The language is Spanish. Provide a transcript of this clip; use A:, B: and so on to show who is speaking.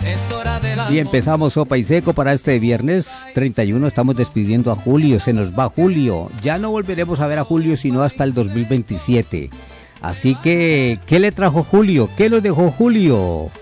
A: Y empezamos Sopa y Seco para este viernes 31. Estamos despidiendo a Julio. Se nos va Julio. Ya no volveremos a ver a Julio sino hasta el 2027. Así que, ¿qué le trajo Julio? ¿Qué nos dejó Julio?